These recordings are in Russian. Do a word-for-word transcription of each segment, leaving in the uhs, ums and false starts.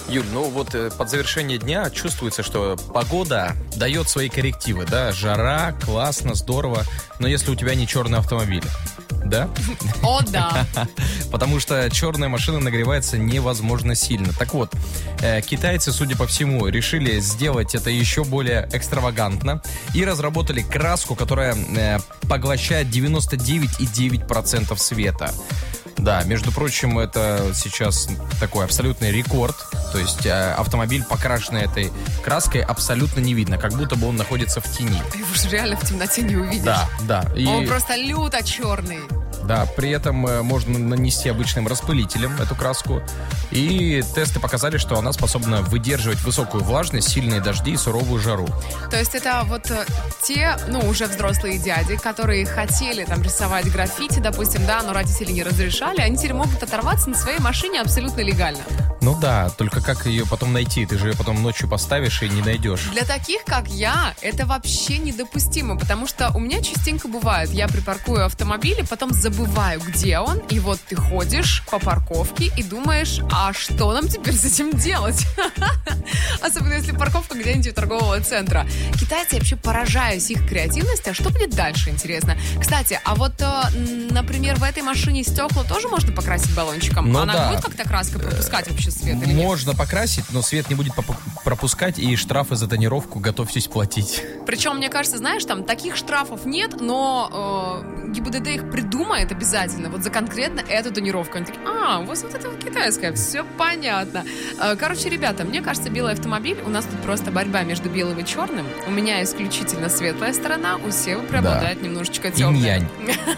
Юль, ну вот э, под завершение дня чувствуется, что погода дает свои коррективы, да, жара, классно, здорово, но если у тебя не черный автомобиль, да? О, да. Потому что черная машина нагревается невозможно сильно. Так вот, э, китайцы, судя по всему, решили сделать это еще более экстравагантно и разработали краску, которая э, поглощает девяносто девять целых девять десятых процента света. Да, между прочим, это сейчас такой абсолютный рекорд. То есть э, автомобиль, покрашенный этой краской, абсолютно не видно, как будто бы он находится в тени. Его же реально в темноте не увидишь. Да, да. И... Он просто люто черный. Да, при этом э, можно нанести обычным распылителем эту краску. И тесты показали, что она способна выдерживать высокую влажность, сильные дожди и суровую жару. То есть это вот э, те, ну, уже взрослые дяди, которые хотели там рисовать граффити, допустим, да, но родители не разрешали, они теперь могут оторваться на своей машине абсолютно легально. Ну да, только как ее потом найти? Ты же ее потом ночью поставишь и не найдешь. Для таких, как я, это вообще недопустимо, потому что у меня частенько бывает, я припаркую автомобиль и потом забываю, где он, и вот ты ходишь по парковке и думаешь, а что нам теперь с этим делать? Особенно если парковка где-нибудь у торгового центра. Китайцы, я вообще поражаюсь их креативности, а что будет дальше, интересно? Кстати, а вот, например, в этой машине стекла тоже можно покрасить баллончиком? Ну, Она да. будет как-то краской пропускать вообще свет или нет? Можно покрасить, но свет не будет поп- пропускать, и штрафы за тонировку готовьтесь платить. Причем, мне кажется, знаешь, там таких штрафов нет, но э, ГИБДД их придумает обязательно, вот за конкретно эту тонировку. Они такие, а, у вас вот это вот китайская, все понятно. Э, короче, ребята, мне кажется, белый автомобиль, у нас тут просто борьба между белым и черным. У меня исключительно светлая сторона, у Севы преобладает да. немножечко темная. Инь-янь.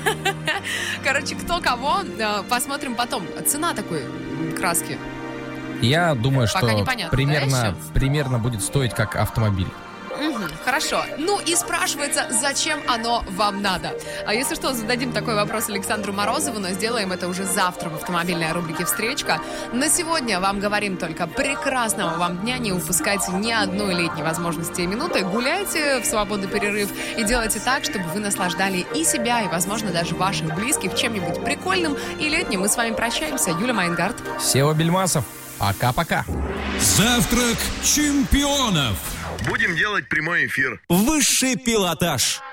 Короче, кто кого, э, посмотрим потом. Цена такой краски. Я думаю, Пока что непонятно, примерно, да, примерно будет стоить как автомобиль. Угу, хорошо. Ну и спрашивается, зачем оно вам надо? А если что, зададим такой вопрос Александру Морозову, но сделаем это уже завтра в автомобильной рубрике «Встречка». На сегодня вам говорим только прекрасного вам дня, не упускайте ни одной летней возможности и минуты, гуляйте в свободный перерыв и делайте так, чтобы вы наслаждали и себя, и, возможно, даже ваших близких чем-нибудь прикольным и летним. Мы с вами прощаемся. Юля Майнгард. Сева Бельмасов. Пока-пока. Завтрак чемпионов. Будем делать прямой эфир. Высший пилотаж.